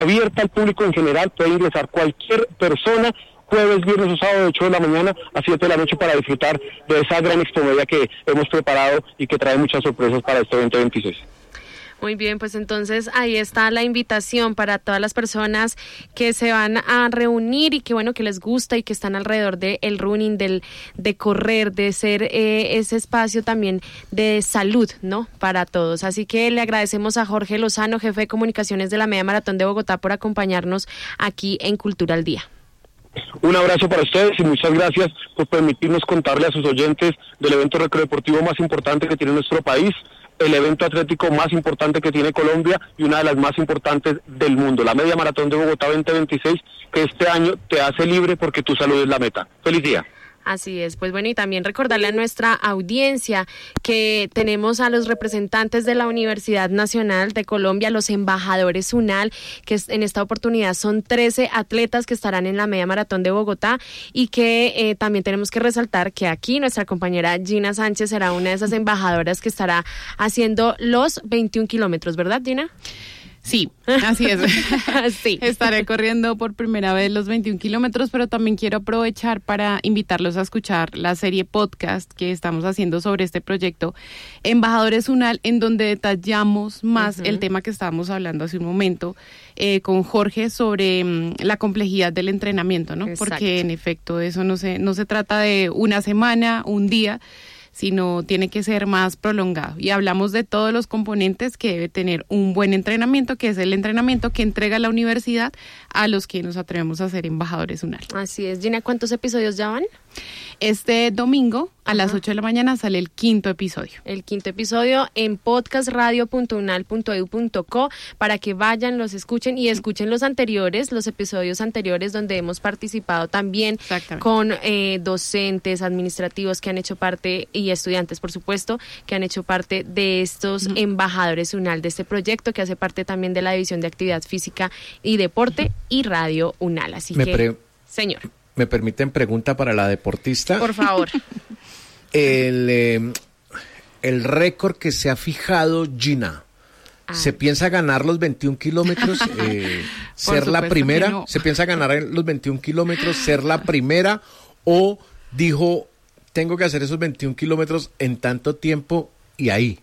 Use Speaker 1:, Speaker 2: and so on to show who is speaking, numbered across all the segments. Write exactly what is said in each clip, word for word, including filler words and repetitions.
Speaker 1: abierta al público en general, puede ingresar cualquier persona, jueves, viernes o sábado de ocho de la mañana a siete de la noche para disfrutar de esa gran expomedia que hemos preparado y que trae muchas sorpresas para este veinte veintiséis.
Speaker 2: Muy bien, pues entonces ahí está la invitación para todas las personas que se van a reunir y que bueno, que les gusta y que están alrededor del running, del de correr, de ser eh, ese espacio también de salud, ¿no? Para todos. Así que le agradecemos a Jorge Lozano, jefe de comunicaciones de la Media Maratón de Bogotá, por acompañarnos aquí en Cultura al Día.
Speaker 1: Un abrazo para ustedes y muchas gracias por permitirnos contarle a sus oyentes del evento recreodeportivo más importante que tiene nuestro país, el evento atlético más importante que tiene Colombia y una de las más importantes del mundo, la Media Maratón de Bogotá veinte veintiséis, que este año te hace libre porque tu salud es la meta. ¡Feliz día!
Speaker 2: Así es, pues bueno, y también recordarle a nuestra audiencia que tenemos a los representantes de la Universidad Nacional de Colombia, los embajadores UNAL, que en esta oportunidad son trece atletas que estarán en la Media Maratón de Bogotá y que eh, también tenemos que resaltar que aquí nuestra compañera Gina Sánchez será una de esas embajadoras que estará haciendo los veintiún kilómetros, ¿verdad, Gina?
Speaker 3: Sí, así es. Sí. Estaré corriendo por primera vez los veintiún kilómetros, pero también quiero aprovechar para invitarlos a escuchar la serie podcast que estamos haciendo sobre este proyecto Embajadores UNAL, en donde detallamos más uh-huh. el tema que estábamos hablando hace un momento eh, con Jorge sobre um, la complejidad del entrenamiento, ¿no? Exacto. Porque en efecto eso no se, no se trata de una semana, un día, sino tiene que ser más prolongado. Y hablamos de todos los componentes que debe tener un buen entrenamiento, que es el entrenamiento que entrega la universidad a los que nos atrevemos a ser embajadores UNAL.
Speaker 2: Así es. Gina, ¿cuántos episodios ya van?
Speaker 3: Este domingo a Ajá. las ocho de la mañana sale el quinto episodio.
Speaker 2: El quinto episodio en podcast radio punto unal punto e d u punto co para que vayan, los escuchen y escuchen los anteriores, los episodios anteriores donde hemos participado también con eh, docentes, administrativos que han hecho parte y estudiantes, por supuesto, que han hecho parte de estos uh-huh. embajadores UNAL, de este proyecto que hace parte también de la División de Actividad Física y Deporte uh-huh. y Radio UNAL. Así Me que, pre- señor.
Speaker 4: ¿Me permiten pregunta para la deportista?
Speaker 2: Por favor.
Speaker 4: El, eh, el récord que se ha fijado Gina, ah. ¿se piensa ganar los veintiún kilómetros? Eh, ¿Ser la primera? No. ¿Se piensa ganar los veintiún kilómetros, ser la primera? ¿O dijo, tengo que hacer esos veintiún kilómetros en tanto tiempo y ahí?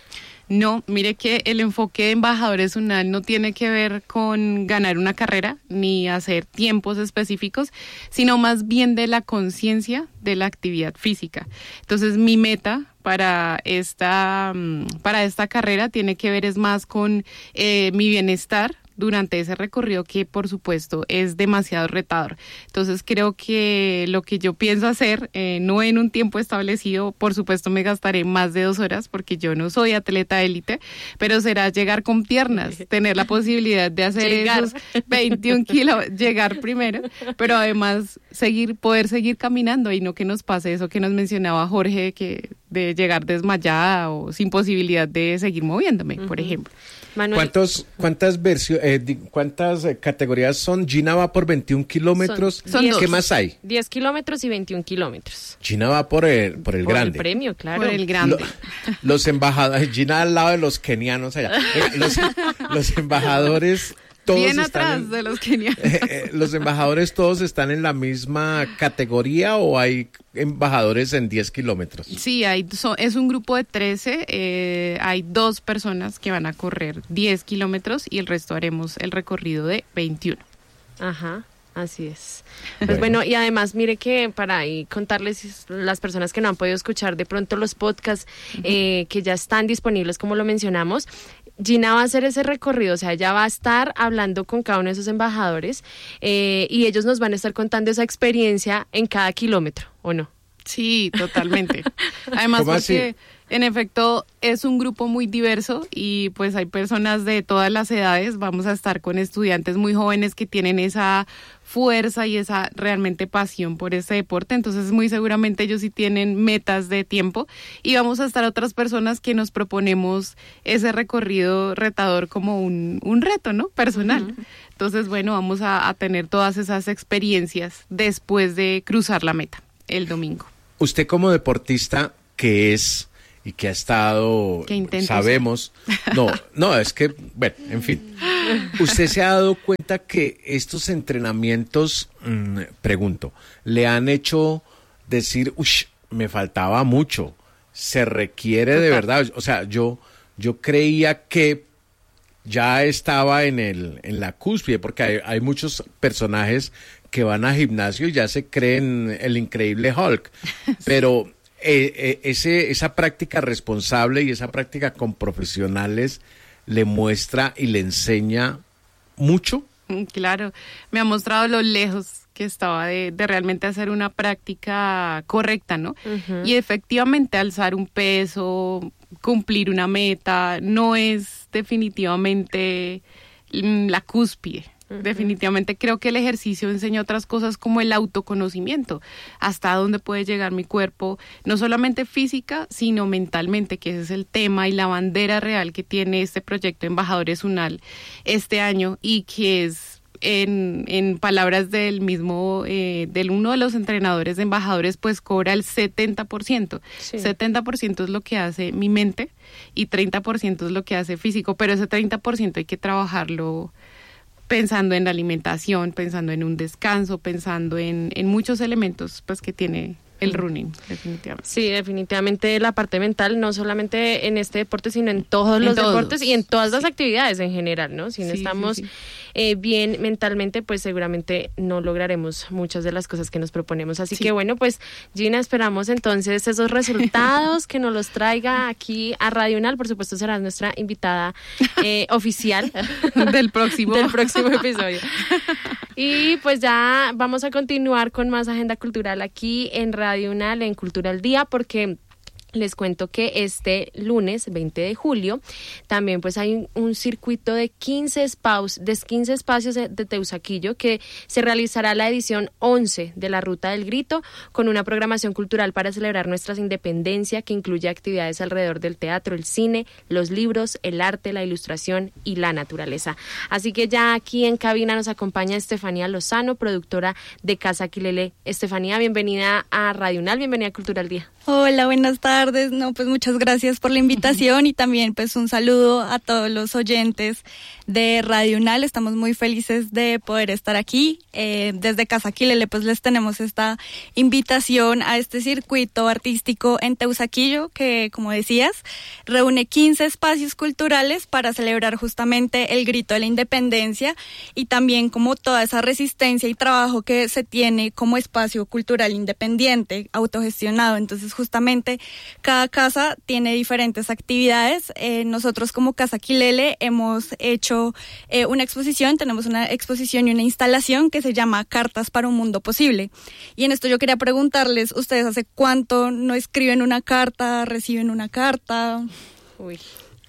Speaker 3: No, mire que el enfoque de Embajadores UNAL no tiene que ver con ganar una carrera ni hacer tiempos específicos, sino más bien de la conciencia de la actividad física. Entonces, mi meta para esta, para esta carrera tiene que ver es más con eh, mi bienestar durante ese recorrido, que por supuesto es demasiado retador. Entonces creo que lo que yo pienso hacer, eh, no en un tiempo establecido, por supuesto me gastaré más de dos horas porque yo no soy atleta élite, pero será llegar con piernas, tener la posibilidad de hacer llegar. esos veintiún kilos, llegar primero, pero además seguir, poder seguir caminando y no que nos pase eso que nos mencionaba Jorge, que de llegar desmayada o sin posibilidad de seguir moviéndome, uh-huh. por ejemplo.
Speaker 4: Manuel. ¿Cuántos, cuántas versiones, eh, cuántas eh, categorías son? Gina va por veintiún kilómetros.
Speaker 2: Son, son
Speaker 4: ¿Qué más hay?
Speaker 2: diez kilómetros y veintiún kilómetros.
Speaker 4: Gina va por el, por el
Speaker 2: por
Speaker 4: grande.
Speaker 2: Por el premio, claro.
Speaker 3: Por el grande.
Speaker 4: Lo, los embajadores, Gina al lado de los kenianos allá. Eh, los, los embajadores... Todos
Speaker 3: Bien atrás
Speaker 4: en,
Speaker 3: de los kenianos.
Speaker 4: Eh, eh, ¿Los embajadores todos están en la misma categoría o hay embajadores en diez kilómetros?
Speaker 3: Sí, hay, so, es un grupo de trece, eh, hay dos personas que van a correr diez kilómetros y el resto haremos el recorrido de veintiuno.
Speaker 2: Ajá. Así es. Pues bueno. bueno, y además mire que para ahí contarles las personas que no han podido escuchar de pronto los podcasts uh-huh. eh, que ya están disponibles, como lo mencionamos, Gina va a hacer ese recorrido, o sea, ella va a estar hablando con cada uno de esos embajadores eh, y ellos nos van a estar contando esa experiencia en cada kilómetro, ¿o no?
Speaker 3: Sí, totalmente. Además porque... En efecto, es un grupo muy diverso y pues hay personas de todas las edades. Vamos a estar con estudiantes muy jóvenes que tienen esa fuerza y esa realmente pasión por ese deporte. Entonces, muy seguramente ellos sí tienen metas de tiempo. Y vamos a estar otras personas que nos proponemos ese recorrido retador como un, un reto, ¿no? Personal. Uh-huh. Entonces, bueno, vamos a, a tener todas esas experiencias después de cruzar la meta el domingo.
Speaker 4: Usted como deportista, que es... y que ha estado, sabemos, no, no, es que, bueno, en fin, ¿Usted se ha dado cuenta que estos entrenamientos, mmm, pregunto, le han hecho decir, uy, me faltaba mucho, se requiere de verdad? O sea, yo, yo creía que ya estaba en el en la cúspide, porque hay, hay muchos personajes que van a gimnasio y ya se creen el increíble Hulk, pero eh, eh, ese esa práctica responsable y esa práctica con profesionales le muestra y le enseña mucho.
Speaker 3: Claro, me ha mostrado lo lejos que estaba de, de realmente hacer una práctica correcta, ¿no? Uh-huh. Y efectivamente alzar un peso, cumplir una meta, no es definitivamente la cúspide. Uh-huh. Definitivamente creo que el ejercicio enseña otras cosas como el autoconocimiento, hasta dónde puede llegar mi cuerpo, no solamente física, sino mentalmente, que ese es el tema y la bandera real que tiene este proyecto Embajadores UNAL este año, y que es En, en palabras del mismo, eh, del uno de los entrenadores de embajadores, pues cobra el setenta por ciento. Sí. setenta por ciento es lo que hace mi mente y treinta por ciento es lo que hace físico, pero ese treinta por ciento hay que trabajarlo pensando en la alimentación, pensando en un descanso, pensando en, en muchos elementos pues que tiene el running, definitivamente.
Speaker 2: Sí, definitivamente la parte mental, no solamente en este deporte, sino en todos los en todos. deportes y en todas las sí. actividades en general, ¿no? Si no sí, estamos sí, sí. Eh, bien mentalmente, pues seguramente no lograremos muchas de las cosas que nos proponemos. Así sí. que bueno, pues Gina, esperamos entonces esos resultados, que nos los traiga aquí a Radio UNAL. Por supuesto serás nuestra invitada eh, oficial
Speaker 3: del próximo
Speaker 2: del próximo episodio. Y pues ya vamos a continuar con más agenda cultural aquí en Radio UNAL, en Cultura al Día, porque les cuento que este lunes veinte de julio también pues hay un, un circuito de quince, espacios, de quince espacios de, de Teusaquillo, que se realizará la edición once de la Ruta del Grito, con una programación cultural para celebrar nuestra independencia, que incluye actividades alrededor del teatro, el cine, los libros, el arte, la ilustración y la naturaleza. Así que ya aquí en cabina nos acompaña Estefanía Lozano, productora de Casa Aquilele. Estefanía, bienvenida a Radio UNAL, bienvenida a Cultura al Día.
Speaker 5: Hola, buenas tardes. No, pues muchas gracias por la invitación y también pues un saludo a todos los oyentes de Radio UNAL. Estamos muy felices de poder estar aquí. Eh, desde Casa Aquilele pues les tenemos esta invitación a este circuito artístico en Teusaquillo, que como decías, reúne quince espacios culturales para celebrar justamente el grito de la independencia y también como toda esa resistencia y trabajo que se tiene como espacio cultural independiente, autogestionado. Entonces justamente cada casa tiene diferentes actividades. Eh, nosotros como Casa Aquilele hemos hecho eh, una exposición, tenemos una exposición y una instalación que se llama Cartas para un Mundo Posible. Y en esto yo quería preguntarles, ¿ustedes hace cuánto no escriben una carta, reciben una carta?
Speaker 2: Uy,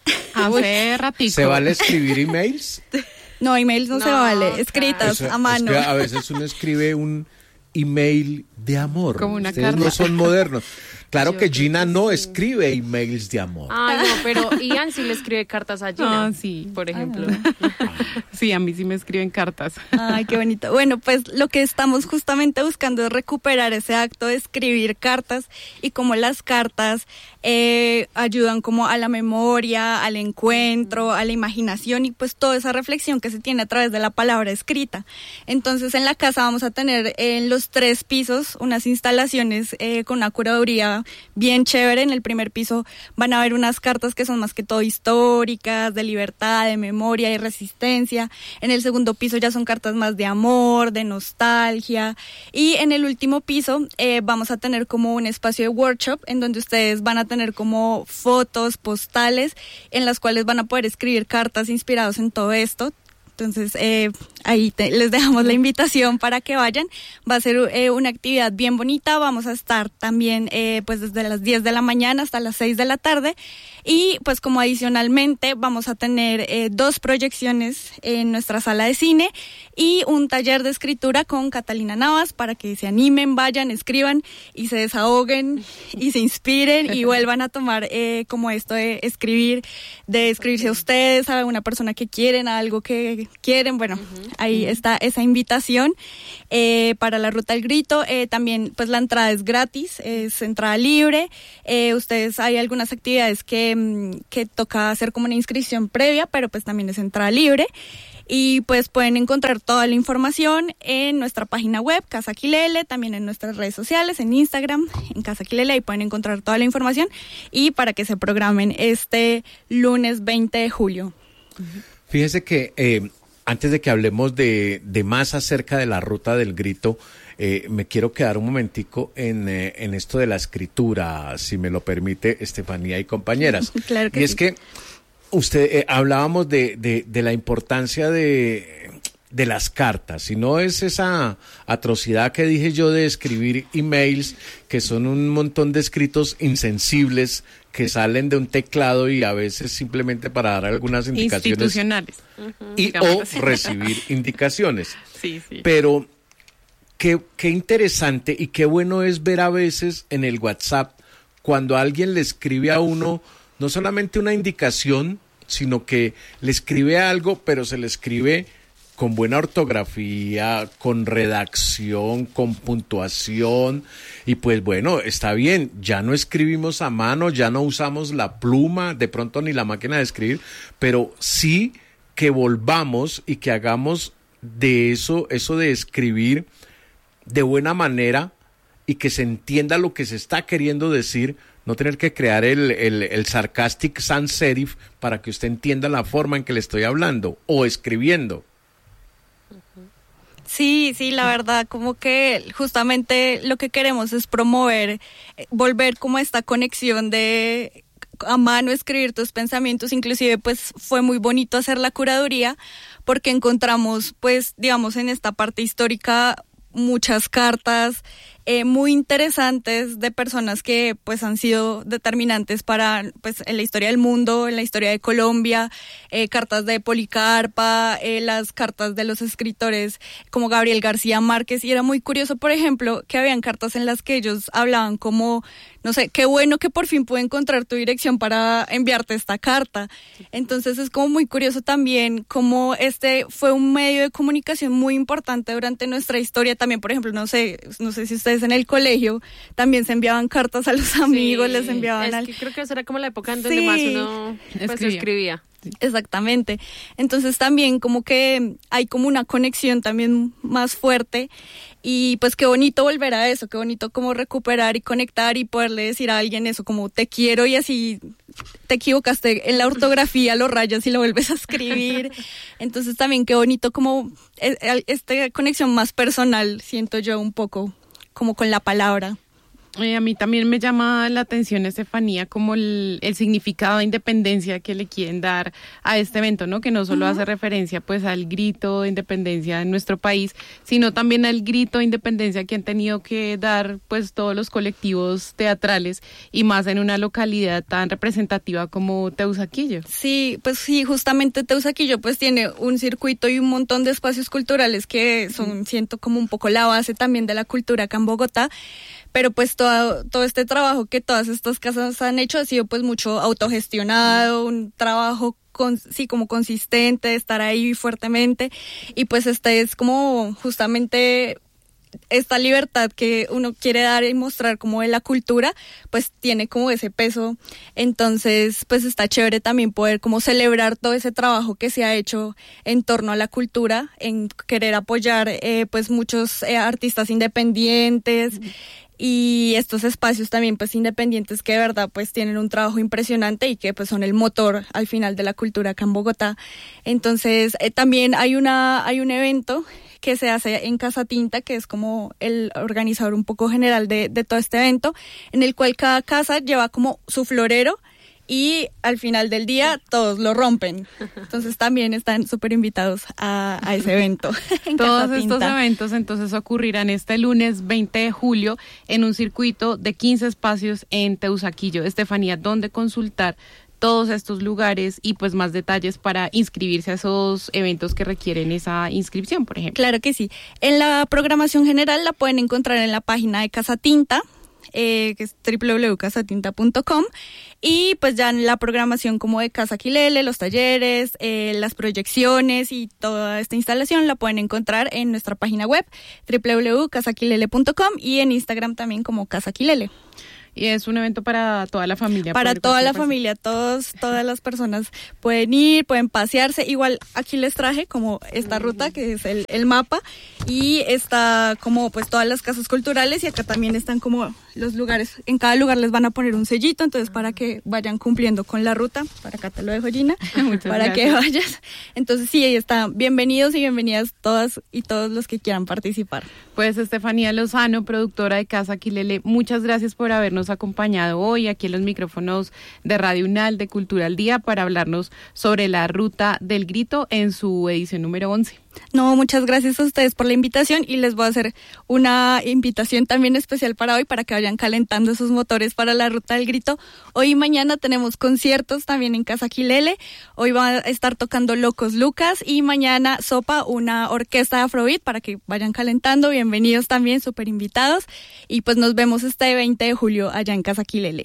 Speaker 3: hace ratico.
Speaker 4: ¿Se vale escribir emails?
Speaker 5: No, emails no, no se vale, escritas
Speaker 4: claro.
Speaker 5: a mano.
Speaker 4: Es que a veces uno escribe un email de amor.
Speaker 3: Como una
Speaker 4: Ustedes
Speaker 3: carta.
Speaker 4: No son modernos. Claro
Speaker 2: Yo
Speaker 4: que Gina
Speaker 2: que
Speaker 4: no
Speaker 2: sí.
Speaker 4: escribe emails de amor.
Speaker 2: Ah, no, pero Ian sí le escribe cartas a Gina,
Speaker 3: ah, sí.
Speaker 2: por ejemplo.
Speaker 3: Ah. Sí, a mí sí me escriben cartas.
Speaker 5: Ay, qué bonito. Bueno, pues lo que estamos justamente buscando es recuperar ese acto de escribir cartas, y como las cartas eh, ayudan como a la memoria, al encuentro, a la imaginación y pues toda esa reflexión que se tiene a través de la palabra escrita. Entonces en la casa vamos a tener en los tres pisos unas instalaciones eh, con una curaduría bien chévere. En el primer piso van a haber unas cartas que son más que todo históricas, de libertad, de memoria y resistencia. En el segundo piso ya son cartas más de amor, de nostalgia. Y en el último piso eh, vamos a tener como un espacio de workshop en donde ustedes van a tener como fotos, postales, en las cuales van a poder escribir cartas inspiradas en todo esto. Entonces, eh, ahí te, les dejamos la invitación para que vayan. Va a ser eh, una actividad bien bonita. Vamos a estar también eh, pues desde las diez de la mañana hasta las seis de la tarde. Y pues como adicionalmente vamos a tener eh, dos proyecciones en nuestra sala de cine y un taller de escritura con Catalina Navas para que se animen, vayan, escriban y se desahoguen y se inspiren y vuelvan a tomar eh, como esto de escribir, de escribirse a ustedes, a una persona que quieren, a algo que quieren, bueno, uh-huh. ahí uh-huh. está esa invitación eh, para la Ruta del Grito. Eh, también pues la entrada es gratis, es entrada libre. Eh, ustedes, hay algunas actividades que, que toca hacer como una inscripción previa, pero pues también es entrada libre. Y pues pueden encontrar toda la información en nuestra página web, Casa Quilele, también en nuestras redes sociales, en Instagram, en Casa Quilele, ahí pueden encontrar toda la información y para que se programen este lunes veinte de julio.
Speaker 4: Fíjese que eh, antes de que hablemos de, de más acerca de la Ruta del Grito, eh, me quiero quedar un momentico en, eh, en esto de la escritura, si me lo permite, Estefanía y compañeras.
Speaker 5: Claro que
Speaker 4: y es
Speaker 5: sí.
Speaker 4: que usted eh, hablábamos de, de, de la importancia de, de las cartas, y no es esa atrocidad que dije yo de escribir emails, que son un montón de escritos insensibles que salen de un teclado y a veces simplemente para dar algunas indicaciones
Speaker 3: institucionales
Speaker 4: uh-huh, y o recibir indicaciones.
Speaker 3: Sí, sí.
Speaker 4: Pero qué, qué interesante y qué bueno es ver a veces en el WhatsApp cuando alguien le escribe a uno no solamente una indicación, sino que le escribe algo, pero se le escribe con buena ortografía, con redacción, con puntuación, y pues bueno, está bien, ya no escribimos a mano, ya no usamos la pluma, de pronto ni la máquina de escribir, pero sí que volvamos y que hagamos de eso, eso de escribir de buena manera y que se entienda lo que se está queriendo decir. No tener que crear el, el, el sarcastic sans serif para que usted entienda la forma en que le estoy hablando o escribiendo.
Speaker 5: Sí, sí, la verdad, como que justamente lo que queremos es promover, volver como esta conexión de a mano escribir tus pensamientos. Inclusive pues fue muy bonito hacer la curaduría porque encontramos pues digamos en esta parte histórica muchas cartas eh, muy interesantes de personas que pues han sido determinantes para pues en la historia del mundo, en la historia de Colombia, eh, cartas de Policarpa, eh, las cartas de los escritores como Gabriel García Márquez, y era muy curioso, por ejemplo, que habían cartas en las que ellos hablaban como, no sé, qué bueno que por fin pude encontrar tu dirección para enviarte esta carta. Entonces es como muy curioso también como este fue un medio de comunicación muy importante durante nuestra historia. También, por ejemplo, no sé, no sé si ustedes en el colegio también se enviaban cartas a los amigos, sí, les enviaban
Speaker 2: es
Speaker 5: al...
Speaker 2: que creo que eso era como la época en donde
Speaker 5: sí,
Speaker 2: más uno pues, escribía. escribía.
Speaker 5: Exactamente. Entonces también como que hay como una conexión también más fuerte y pues qué bonito volver a eso, qué bonito como recuperar y conectar y poderle decir a alguien eso como te quiero y así te equivocaste en la ortografía, lo rayas y lo vuelves a escribir. Entonces también qué bonito como esta conexión más personal, siento yo un poco como con la palabra.
Speaker 3: Eh, a mí también me llama la atención, Estefanía, como el, el significado de independencia que le quieren dar a este evento, ¿no? Que no solo uh-huh. hace referencia pues al grito de independencia en nuestro país, sino también al grito de independencia que han tenido que dar pues todos los colectivos teatrales y más en una localidad tan representativa como Teusaquillo.
Speaker 5: Sí, pues sí, justamente Teusaquillo pues tiene un circuito y un montón de espacios culturales que son, uh-huh. siento como un poco la base también de la cultura acá en Bogotá. Pero pues todo, todo este trabajo que todas estas casas han hecho ha sido pues mucho autogestionado, un trabajo con, sí como consistente, de estar ahí fuertemente, y pues este es como justamente esta libertad que uno quiere dar y mostrar como de la cultura, pues tiene como ese peso. Entonces pues está chévere también poder como celebrar todo ese trabajo que se ha hecho en torno a la cultura, en querer apoyar eh, pues muchos eh, artistas independientes, uh-huh. y estos espacios también pues independientes que de verdad pues tienen un trabajo impresionante y que pues son el motor al final de la cultura acá en Bogotá. Entonces eh, también hay una hay un evento que se hace en Casa Tinta, que es como el organizador un poco general de, de todo este evento, en el cual cada casa lleva como su florero y al final del día todos lo rompen. Entonces también están súper invitados a, a ese evento.
Speaker 3: Todos estos eventos entonces ocurrirán este lunes veinte de julio en un circuito de quince espacios en Teusaquillo. Estefanía, ¿dónde consultar todos estos lugares y pues más detalles para inscribirse a esos eventos que requieren esa inscripción, por ejemplo?
Speaker 5: Claro que sí. En la programación general la pueden encontrar en la página de Casa Tinta, eh, que es doble u doble u doble u punto casatinta punto com, y pues ya en la programación como de Casa Aquilele, los talleres, eh, las proyecciones y toda esta instalación la pueden encontrar en nuestra página web doble u doble u doble u punto casa aquilele punto com y en Instagram también como Casa Aquilele.
Speaker 3: Y es un evento para toda la familia.
Speaker 5: Para toda la familia, todos, todas las personas pueden ir, pueden pasearse. Igual aquí les traje como esta ruta que es el, el mapa, y está como pues todas las casas culturales, y acá también están como los lugares. En cada lugar les van a poner un sellito, entonces para que vayan cumpliendo con la ruta. Para acá te lo dejo, Gina, para gracias. Que vayas. Entonces sí, ahí están. Bienvenidos y bienvenidas todas y todos los que quieran participar.
Speaker 3: Pues Estefanía Lozano, productora de Casa Aquilele, muchas gracias por habernos acompañado hoy aquí en los micrófonos de Radio UNAL de Cultura al Día para hablarnos sobre la Ruta del Grito en su edición número once.
Speaker 5: No, muchas gracias a ustedes por la invitación, y les voy a hacer una invitación también especial para hoy para que vayan calentando sus motores para la Ruta del Grito. Hoy y mañana tenemos conciertos también en Casa Aquilele. Hoy va a estar tocando Locos Lucas y mañana Sopa, una orquesta de Afrobeat, para que vayan calentando. Bienvenidos también, súper invitados, y pues nos vemos este veinte de julio allá en Casa Aquilele.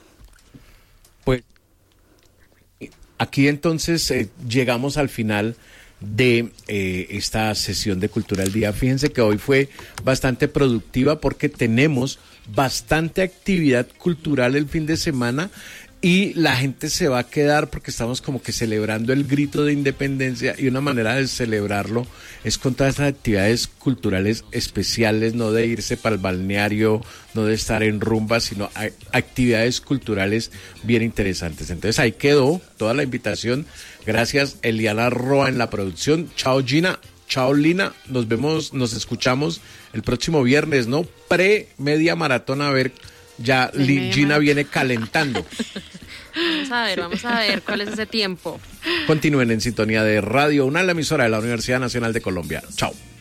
Speaker 4: Pues aquí entonces eh, llegamos al final de eh, esta sesión de Cultura al Día. Fíjense que hoy fue bastante productiva porque tenemos bastante actividad cultural el fin de semana, y la gente se va a quedar porque estamos como que celebrando el grito de independencia, y una manera de celebrarlo es con todas estas actividades culturales especiales, no de irse para el balneario, no de estar en rumba, sino actividades culturales bien interesantes. Entonces ahí quedó toda la invitación. Gracias Eliana Roa en la producción. Chao Gina, chao Lina, nos vemos, nos escuchamos el próximo viernes, ¿no? Pre-media maratón, a ver, ya Li, Gina viene calentando.
Speaker 2: Vamos a ver, vamos a ver cuál es ese tiempo.
Speaker 4: Continúen en sintonía de Radio UNAL, la emisora de la Universidad Nacional de Colombia. Chao.